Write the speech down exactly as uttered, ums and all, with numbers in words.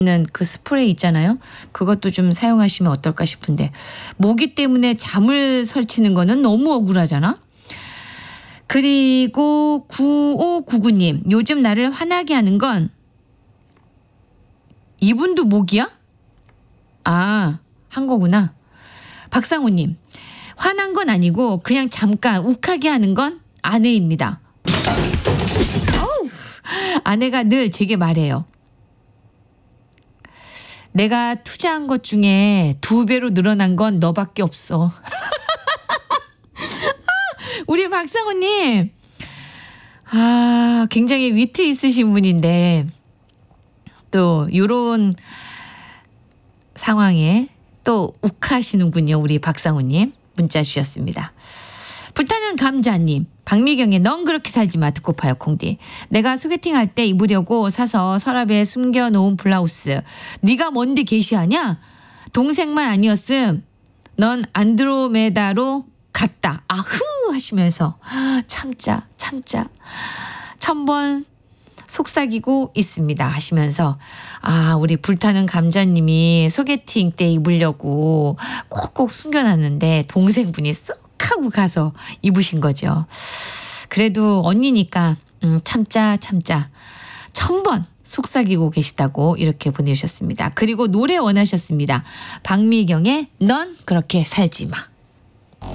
는 그 스프레이 있잖아요. 그것도 좀 사용하시면 어떨까 싶은데 모기 때문에 잠을 설치는 거는 너무 억울하잖아. 그리고 구오구구 님 요즘 나를 화나게 하는 건 이분도 모기야? 아, 한 거구나. 박상우님 화난 건 아니고 그냥 잠깐 욱하게 하는 건 아내입니다. 어우, 아내가 늘 제게 말해요. 내가 투자한 것 중에 두 배로 늘어난 건 너밖에 없어. 우리 박상우님, 아, 굉장히 위트 있으신 분인데 또 이런 상황에 또 욱하시는군요. 우리 박상우님 문자 주셨습니다. 불타는 감자님, 박미경의 넌 그렇게 살지 마 듣고파요 콩디. 내가 소개팅할 때 입으려고 사서 서랍에 숨겨놓은 블라우스 네가 뭔데 게시하냐? 동생만 아니었음 넌 안드로메다로 갔다. 아흐 하시면서 참자 참자 천번 속삭이고 있습니다 하시면서 아 우리 불타는 감자님이 소개팅 때 입으려고 꼭꼭 숨겨놨는데 동생분이 쏙 하고 가서 입으신 거죠. 그래도 언니니까 음, 참자 참자 천번 속삭이고 계시다고 이렇게 보내주셨습니다. 그리고 노래 원하셨습니다. 박미경의 넌 그렇게 살지 마.